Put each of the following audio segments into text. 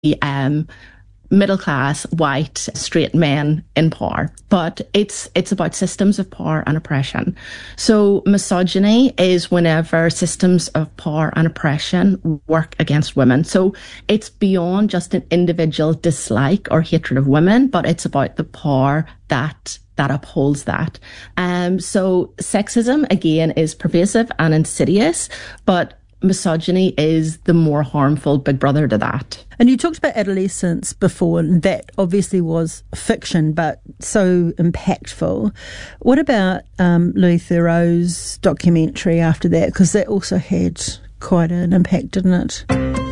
um, middle class, white, straight men in power. But it's about systems of power and oppression. So misogyny is whenever systems of power and oppression work against women. So it's beyond just an individual dislike or hatred of women, but it's about the power that upholds that. So sexism, again, is pervasive and insidious, but misogyny is the more harmful big brother to that. And you talked about adolescence before, and that obviously was fiction, but so impactful. What about Louis Theroux's documentary after that? Because that also had quite an impact, didn't it?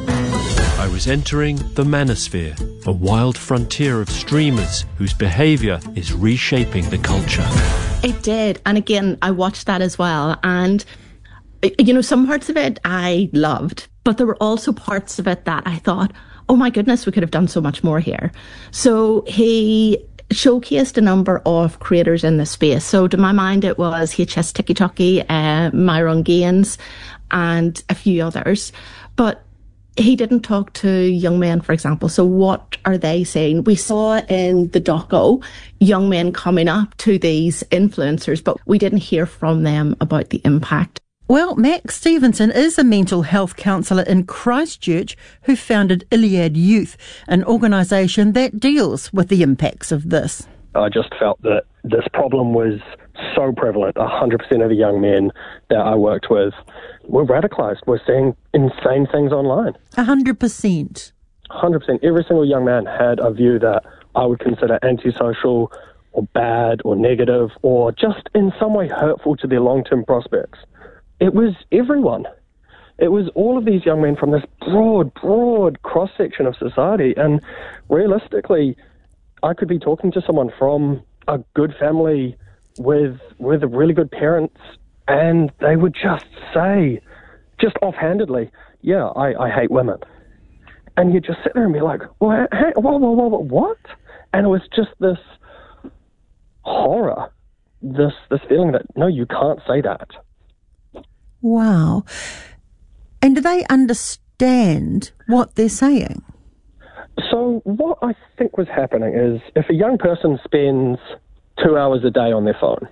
I was entering the manosphere, a wild frontier of streamers whose behaviour is reshaping the culture. It did. And again, I watched that as well. And you know, some parts of it I loved, but there were also parts of it that I thought, oh my goodness, we could have done so much more here. So he showcased a number of creators in this space. So to my mind, it was HS Tiki Myron Gaines, and a few others. But he didn't talk to young men, for example. So what are they saying? We saw in the doco young men coming up to these influencers, but we didn't hear from them about the impact. Well, Max Stevenson is a mental health counsellor in Christchurch who founded Iliad Youth, an organisation that deals with the impacts of this. I just felt that this problem was so prevalent. 100% of the young men that I worked with were radicalised, were saying insane things online. 100%? 100%. Every single young man had a view that I would consider antisocial or bad or negative or just in some way hurtful to their long-term prospects. It was everyone. It was all of these young men from this broad cross-section of society. And realistically, I could be talking to someone from a good family with really good parents, and they would just say, just offhandedly, yeah, I hate women. And you just sit there and be like, well, hey, whoa, what? And it was just this horror, this feeling that, no, you can't say that. Wow. And do they understand what they're saying? So what I think was happening is if a young person spends 2 hours a day on their phone,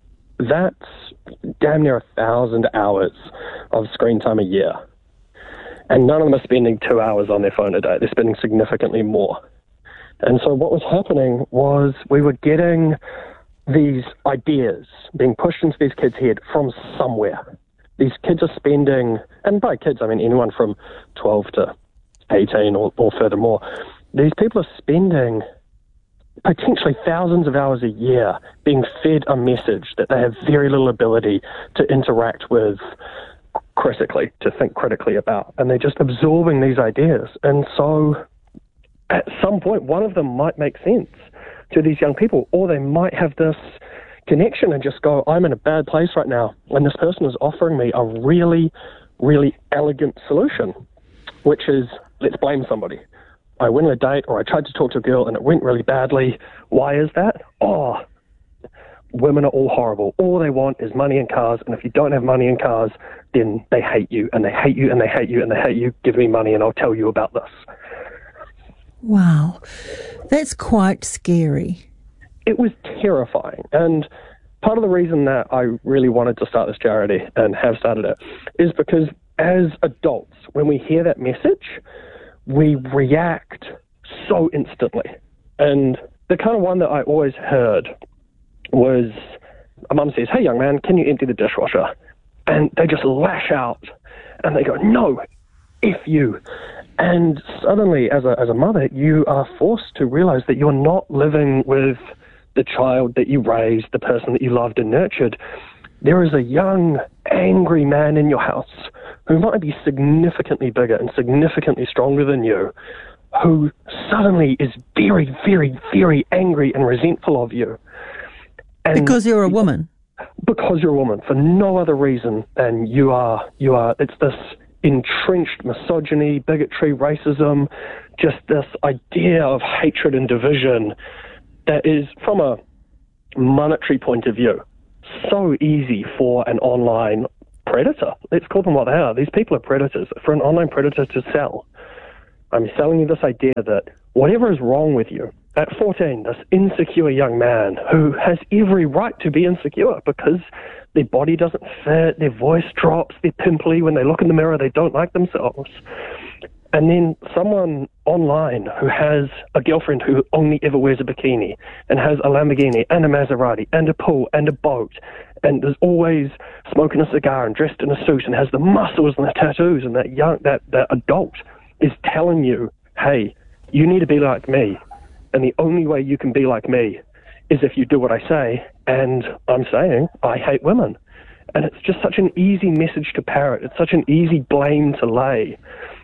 that's damn near 1,000 hours of screen time a year. And none of them are spending 2 hours on their phone a day. They're spending significantly more. And so what was happening was we were getting these ideas being pushed into these kids' head from somewhere. These kids are spending, and by kids I mean anyone from 12 to 18 or furthermore, these people are spending potentially thousands of hours a year being fed a message that they have very little ability to interact with critically, to think critically about. And they're just absorbing these ideas. And so at some point, one of them might make sense to these young people, or they might have this connection and just go, I'm in a bad place right now, and this person is offering me a really, really elegant solution, which is, let's blame somebody. I went on a date, or I tried to talk to a girl and it went really badly. Why is that? Oh, women are all horrible. All they want is money and cars, and if you don't have money and cars, then they hate you, and they hate you, and they hate you, and they hate you. Give me money and I'll tell you about this. Wow. That's quite scary. It was terrifying. And part of the reason that I really wanted to start this charity and have started it is because as adults, when we hear that message, we react so instantly. And the kind of one that I always heard was, a mum says, hey, young man, can you empty the dishwasher? And they just lash out and they go, no, F you. And suddenly, as a mother, you are forced to realize that you're not living with the child that you raised, the person that you loved and nurtured. There is a young, angry man in your house who might be significantly bigger and significantly stronger than you, who suddenly is very, very, very angry and resentful of you. And because you're a woman? Because you're a woman, for no other reason than you are, it's this entrenched misogyny, bigotry, racism, just this idea of hatred and division that is, from a monetary point of view, so easy for an online predator. Let's call them what they are. These people are predators. For an online predator to sell, I'm selling you this idea that whatever is wrong with you, at 14, this insecure young man who has every right to be insecure because their body doesn't fit, their voice drops, they're pimply, when they look in the mirror they don't like themselves. And then someone online who has a girlfriend who only ever wears a bikini and has a Lamborghini and a Maserati and a pool and a boat and is always smoking a cigar and dressed in a suit and has the muscles and the tattoos, and that adult is telling you, hey, you need to be like me. And the only way you can be like me is if you do what I say. And I'm saying, I hate women. And it's just such an easy message to parrot. It's such an easy blame to lay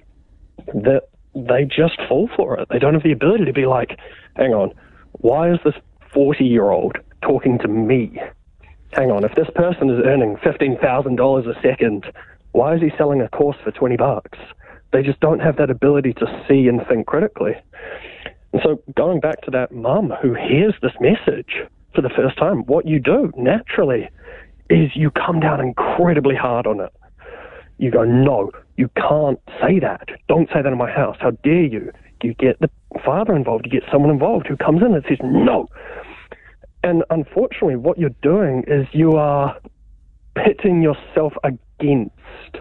that they just fall for it. They don't have the ability to be like, hang on, why is this 40-year-old talking to me? Hang on, if this person is earning $15,000 a second, why is he selling a course for $20? They just don't have that ability to see and think critically. And so going back to that mum who hears this message for the first time, what you do naturally is you come down incredibly hard on it. You go, no, you can't say that. Don't say that in my house. How dare you? You get the father involved. You get someone involved who comes in and says, no. And unfortunately, what you're doing is you are pitting yourself against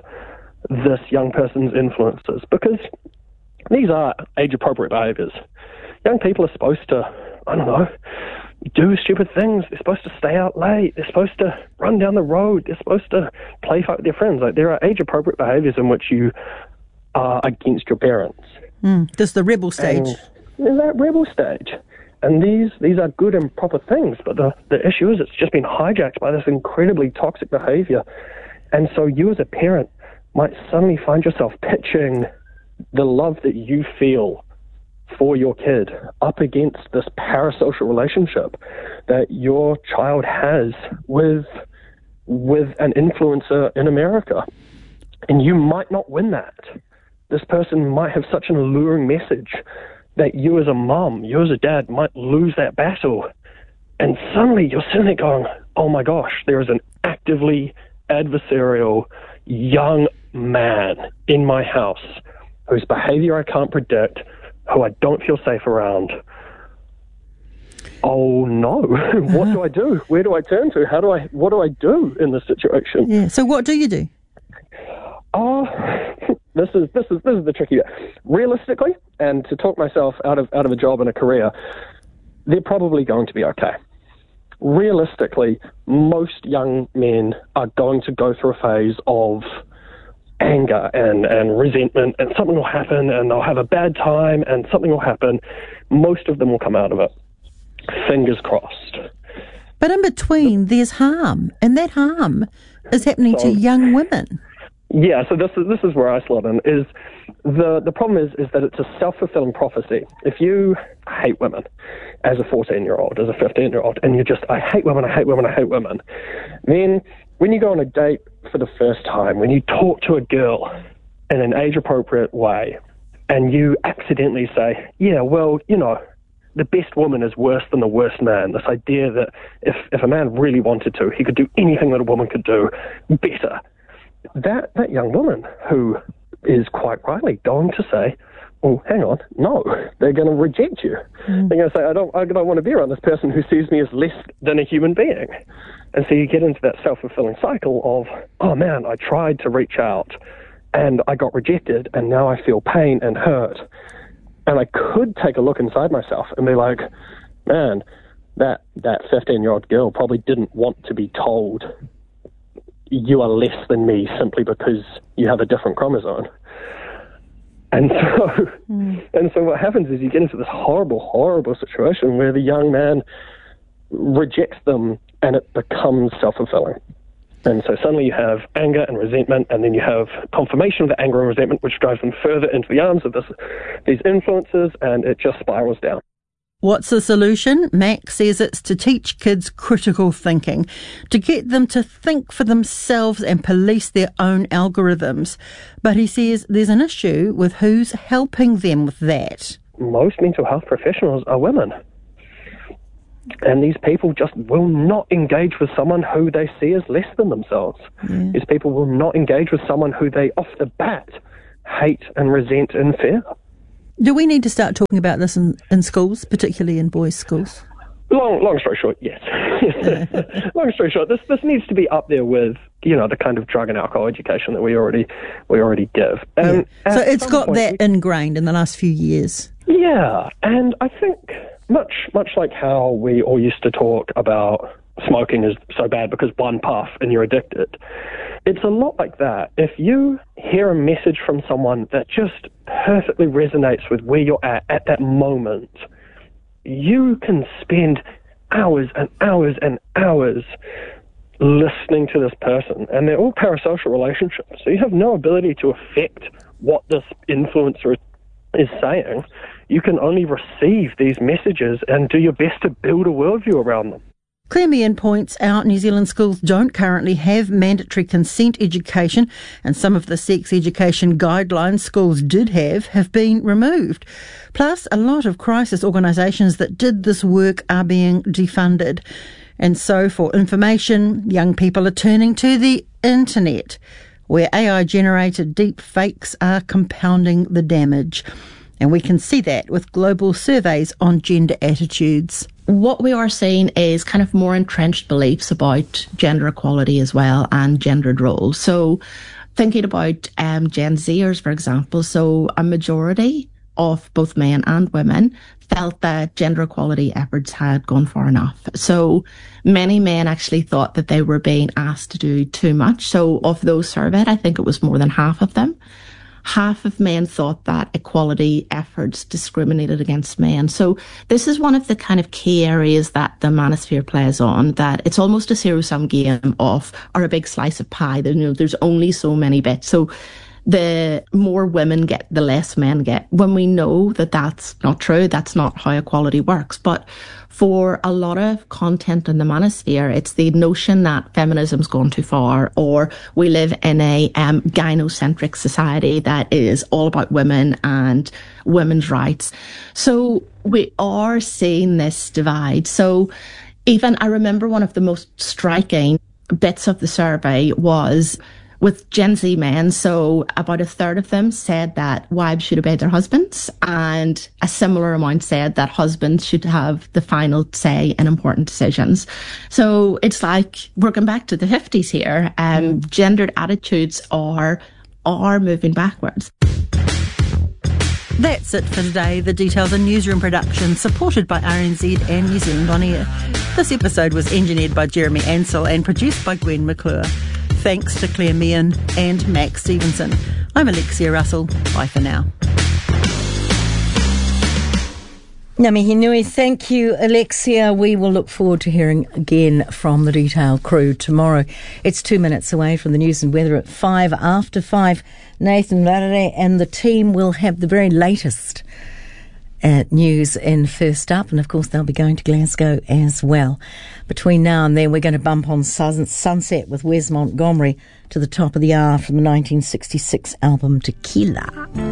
this young person's influences, because these are age-appropriate behaviours. Young people are supposed to, I don't know, do stupid things. They're supposed to stay out late. They're supposed to run down the road. They're supposed to play fight with their friends. Like, there are age-appropriate behaviours in which you are against your parents. There's the rebel stage. And there's that rebel stage. And these are good and proper things, but the issue is it's just been hijacked by this incredibly toxic behaviour. And so you as a parent might suddenly find yourself pitching the love that you feel for your kid up against this parasocial relationship that your child has with an influencer in America. And you might not win that. This person might have such an alluring message that you as a mum, you as a dad might lose that battle. And suddenly you're sitting there going, oh my gosh, there is an actively adversarial young man in my house whose behavior I can't predict, who I don't feel safe around. Oh no, what do I do? Where do I turn to? What do I do in this situation? Yeah. So what do you do? This is the tricky bit. Realistically, and to talk myself out of a job and a career, they're probably going to be okay. Realistically, most young men are going to go through a phase of anger and resentment, and something will happen and they'll have a bad time and something will happen. Most of them will come out of it. Fingers crossed. But in between, there's harm, and that harm is happening to young women. Yeah, so this is where I slot in. Is the problem is that it's a self-fulfilling prophecy. If you hate women as a 14-year-old, as a 15-year-old, and you just, I hate women, then when you go on a date for the first time, when you talk to a girl in an age-appropriate way, and you accidentally say, yeah, well, you know, the best woman is worse than the worst man. This idea that if a man really wanted to, he could do anything that a woman could do better. That young woman who is quite rightly going to say, oh, hang on, no, they're going to reject you. They're going to say, I don't want to be around this person who sees me as less than a human being. And so you get into that self-fulfilling cycle of, oh man, I tried to reach out and I got rejected and now I feel pain and hurt. And I could take a look inside myself and be like, man, that 15-year-old girl probably didn't want to be told you are less than me simply because you have a different chromosome. And so what happens is you get into this horrible, horrible situation where the young man rejects them and it becomes self-fulfilling. And so suddenly you have anger and resentment, and then you have confirmation of the anger and resentment, which drives them further into the arms of these influences, and it just spirals down. What's the solution? Max says it's to teach kids critical thinking, to get them to think for themselves and police their own algorithms. But he says there's an issue with who's helping them with that. Most mental health professionals are women. And these people just will not engage with someone who they see as less than themselves. Yeah. These people will not engage with someone who they, off the bat, hate and resent and fear. Do we need to start talking about this in schools, particularly in boys' schools? Long story short, yes. Long story short, this needs to be up there with, the kind of drug and alcohol education that we already give. So it's got that ingrained in the last few years. Yeah, and I think much like how we all used to talk about smoking is so bad because one puff and you're addicted, it's a lot like that. If you hear a message from someone that just perfectly resonates with where you're at that moment, you can spend hours and hours and hours listening to this person, and they're all parasocial relationships, so you have no ability to affect what this influencer is saying. You can only receive these messages and do your best to build a worldview around them. Claire Meehan points out New Zealand schools don't currently have mandatory consent education, and some of the sex education guidelines schools did have been removed. Plus, a lot of crisis organisations that did this work are being defunded. And so for information, young people are turning to the internet, where AI-generated deep fakes are compounding the damage. And we can see that with global surveys on gender attitudes. What we are seeing is kind of more entrenched beliefs about gender equality as well and gendered roles. So thinking about Gen Zers, for example, so a majority of both men and women felt that gender equality efforts had gone far enough. So many men actually thought that they were being asked to do too much. So of those surveyed, I think it was more than half of them. Half of men thought that equality efforts discriminated against men. So this is one of the kind of key areas that the manosphere plays on, that it's almost a zero-sum game of, or a big slice of pie. There's only so many bits. So the more women get, the less men get. When we know that that's not true, that's not how equality works. But for a lot of content in the manosphere, it's the notion that feminism's gone too far, or we live in a gynocentric society that is all about women and women's rights. So we are seeing this divide. So even I remember one of the most striking bits of the survey was with Gen Z men. So about a third of them said that wives should obey their husbands, and a similar amount said that husbands should have the final say in important decisions. So it's like we're going back to the 50s here. Gendered attitudes are moving backwards. That's it for today. The Details, a newsroom production supported by RNZ and New Zealand On Air. This episode was engineered by Jeremy Ansell and produced by Gwen McClure. Thanks to Claire Meehan and Max Stevenson. I'm Alexia Russell. Bye for now. Ngā mihi nui. Thank you, Alexia. We will look forward to hearing again from the Detail crew tomorrow. It's 2 minutes away from the news and weather at 5 after 5. Nathan Rarere and the team will have the very latest news in First Up, and of course they'll be going to Glasgow as well. Between now and then we're going to bump on Sunset with Wes Montgomery to the top of the hour from the 1966 album Tequila.